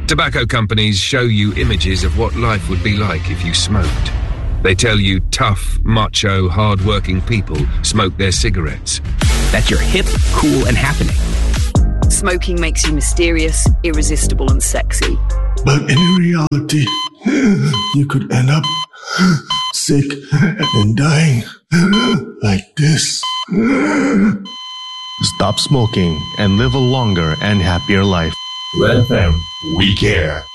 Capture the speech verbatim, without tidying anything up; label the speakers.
Speaker 1: Tobacco companies show you images of what life would be like if you smoked. They tell you tough, macho, hard-working people smoke their cigarettes.
Speaker 2: That you're hip, cool, and happening.
Speaker 3: Smoking makes you mysterious, irresistible, and sexy.
Speaker 4: But in reality, you could end up sick and dying like this.
Speaker 5: Stop smoking and live a longer and happier life.
Speaker 6: Red F M, we care.